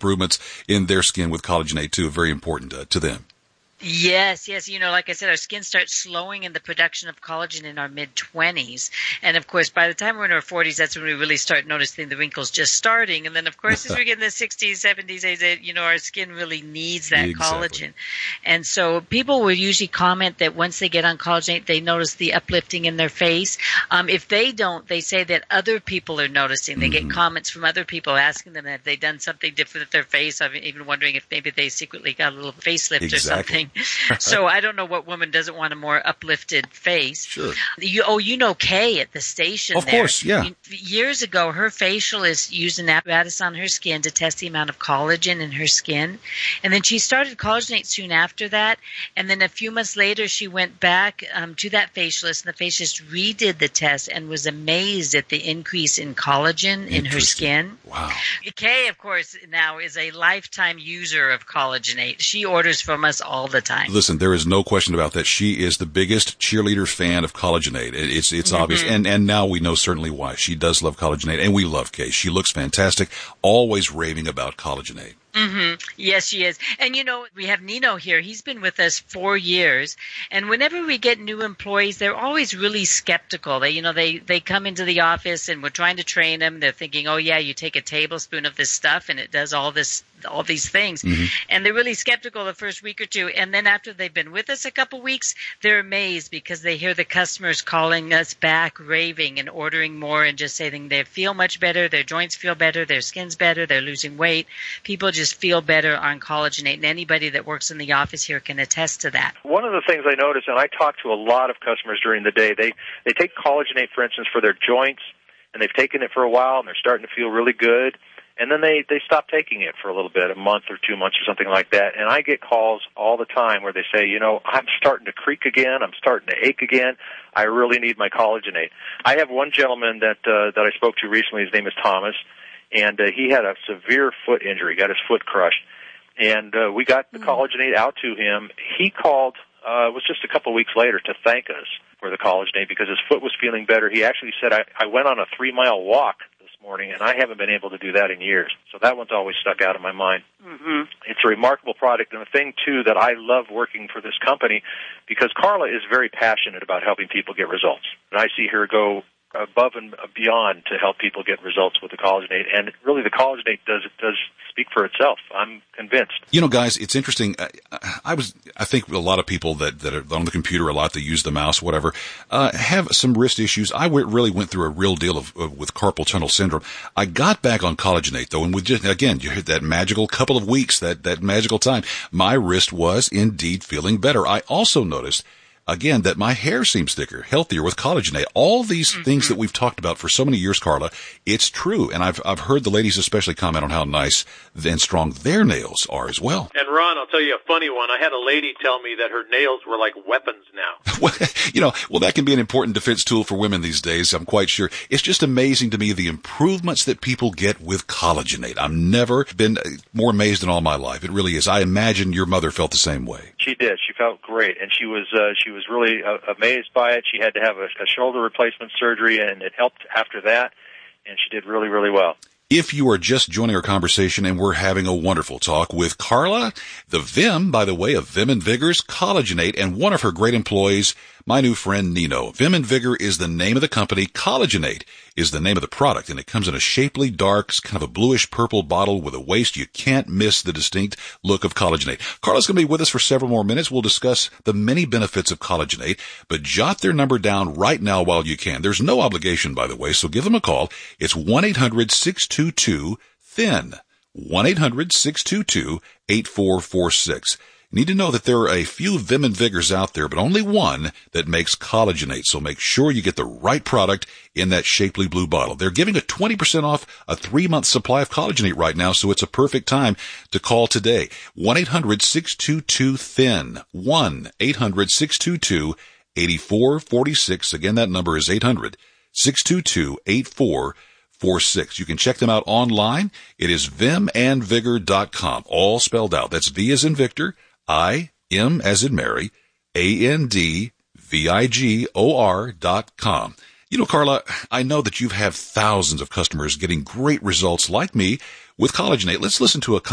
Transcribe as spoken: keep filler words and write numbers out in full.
improvements in their skin with Collagenate too. Very important uh, to them. Yes, yes. You know, like I said, our skin starts slowing in the production of collagen in our mid-twenties. And, of course, by the time we're in our forties, that's when we really start noticing the wrinkles just starting. And then, of course, as we get in the sixties, seventies, eighties, you know, our skin really needs that exactly. collagen. And so people will usually comment that once they get on Collagenate, they notice the uplifting in their face. Um, if they don't, they say that other people are noticing. They Mm-hmm. get comments from other people asking them, have they done something different with their face? I'm even wondering if maybe they secretly got a little facelift exactly. or something. So I don't know what woman doesn't want a more uplifted face. Sure. You, oh, you know Kay at the station Of there. course, yeah. Years ago, her facialist used an apparatus on her skin to test the amount of collagen in her skin. And then she started Collagenate soon after that. And then a few months later, she went back um, to that facialist, and the facialist redid the test and was amazed at the increase in collagen in her skin. Wow. Kay, of course, now is a lifetime user of Collagenate. She orders from us all the time. Listen, there is no question about that. She is the biggest cheerleader fan of Collagenate. It's it's mm-hmm. obvious, and and now we know certainly why. She does love Collagenate, and we love Kay. She looks fantastic, always raving about Collagenate. Mm-hmm. Yes, she is. And, you know, we have Nino here. He's been with us four years. And whenever we get new employees, they're always really skeptical. They, you know, they, they come into the office and we're trying to train them. They're thinking, oh, yeah, you take a tablespoon of this stuff and it does all this, all these things. Mm-hmm. And they're really skeptical the first week or two. And then after they've been with us a couple weeks, they're amazed because they hear the customers calling us back, raving and ordering more and just saying they feel much better. Their joints feel better. Their skin's better. They're losing weight. People just feel better on Collagenate, and anybody that works in the office here can attest to that. One of the things I notice, and I talk to a lot of customers during the day, they, they take Collagenate, for instance, for their joints, and they've taken it for a while, and they're starting to feel really good, and then they, they stop taking it for a little bit, a month or two months or something like that, and I get calls all the time where they say, you know, I'm starting to creak again, I'm starting to ache again, I really need my Collagenate. I have one gentleman that uh, that I spoke to recently, his name is Thomas, and uh, he had a severe foot injury, got his foot crushed. And uh, we got the Collagenate out to him. He called, uh, it was just a couple of weeks later, to thank us for the Collagenate because his foot was feeling better. He actually said, I, I went on a three-mile walk this morning, and I haven't been able to do that in years. So that one's always stuck out in my mind. Mm-hmm. It's a remarkable product, and the thing, too, that I love working for this company, because Carla is very passionate about helping people get results. And I see her go above and beyond to help people get results with the Collagenate, and really the Collagenate does does speak for itself. I'm convinced. You know, guys, it's interesting. I, I was, I think a lot of people that that are on the computer a lot, they use the mouse, whatever, uh, have some wrist issues. I w- really went through a real deal of, of with carpal tunnel syndrome. I got back on Collagenate though, and with just again, you heard that magical couple of weeks, that that magical time, my wrist was indeed feeling better. I also noticed, again, that my hair seems thicker, healthier with Collagenate. All these mm-hmm. things that we've talked about for so many years, Carla, it's true. And I've I've heard the ladies especially comment on how nice and strong their nails are as well. And Ron, I'll tell you a funny one. I had a lady tell me that her nails were like weapons now. Well, you know, well, that can be an important defense tool for women these days, I'm quite sure. It's just amazing to me the improvements that people get with Collagenate. I've never been more amazed in all my life. It really is. I imagine your mother felt the same way. She did. She felt great, and she was uh, she was really uh, amazed by it. She had to have a, a shoulder replacement surgery, and it helped after that, and she did really, really well. If you are just joining our conversation, and we're having a wonderful talk with Carla, the Vim, by the way, of Vim and Vigor's Collagenate, and one of her great employees, my new friend Nino. Vim and Vigor is the name of the company. Collagenate is the name of the product, and it comes in a shapely, dark, kind of a bluish-purple bottle with a waist. You can't miss the distinct look of Collagenate. Carla's going to be with us for several more minutes. We'll discuss the many benefits of Collagenate, but jot their number down right now while you can. There's no obligation, by the way, so give them a call. It's one eight hundred six two two thin, one eight hundred six two two eight four four six. You need to know that there are a few Vim and Vigors out there, but only one that makes Collagenate. So make sure you get the right product in that shapely blue bottle. They're giving a twenty percent off a three-month supply of Collagenate right now, so it's a perfect time to call today. one eight hundred six two two thin, one eight hundred six two two eight four four six. Again, that number is eight hundred six two two eight four four six. You can check them out online. It is vim and vigor dot com, all spelled out. That's V as in Victor, I, M as in Mary, A N D, V I G O R dot com. You know, Carla, I know that you've had thousands of customers getting great results like me with Collagenate. Let's listen to a